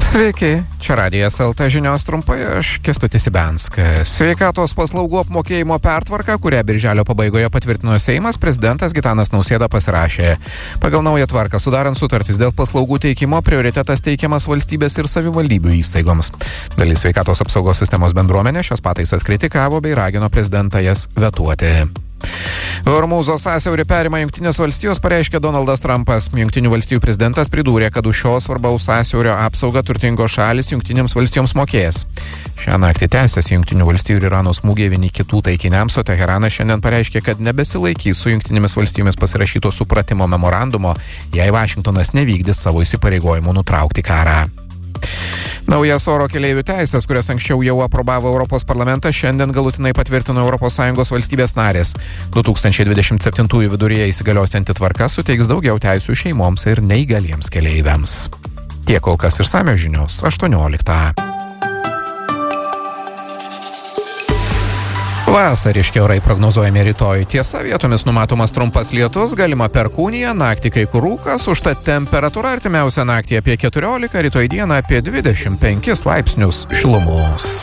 Sveiki, čia Radijas LT žinios trumpai, aš Kęstutis Ibenskas. Sveikatos paslaugų apmokėjimo pertvarka, kurią birželio pabaigoje patvirtino Seimas, prezidentas Gitanas Nausėda pasirašė. Pagal naują tvarką, sudarant sutartis dėl paslaugų teikimo, prioritetas teikiamas valstybės ir savivaldybių įstaigoms. Dalis sveikatos apsaugos sistemos bendruomenė šias pataisas kritikavo bei ragino prezidentą jas vetuoti. Hormūzo sąsiaurį perima Jungtinės valstijos, pareiškė Donaldas Trumpas. Jungtinių valstijų prezidentas pridūrė, kad už šios svarbaus sąsiaurio apsaugą turtingos šalis Jungtinėms valstijoms mokės. Šią naktį tęsiasi Jungtinių valstijų ir Irano smūgiai vieni kitų taikiniams, o Teheranas šiandien pareiškė, kad nebesilaikys su Jungtinėmis valstijomis pasirašyto supratimo memorandumo, jei Vašingtonas nevykdys savo įsipareigojimų nutraukti karą. Naujas oro keleivių teisės, kurias anksčiau jau aprobavo Europos parlamentas, šiandien galutinai patvirtino ES valstybės narės. 2027 viduryje įsigaliosianti tvarka suteiks daugiau teisių šeimoms ir neįgaliems keleiviams. Tiek kol kas išsamios žinios 18. Vasariški orai prognozuojami rytoj. Tiesa, vietomis numatomas trumpas lietus, galima perkūnija, naktį kai kur rūkas, užtat temperatūra artimiausią naktį apie 14, rytoj dieną apie 25 laipsnius šilumos.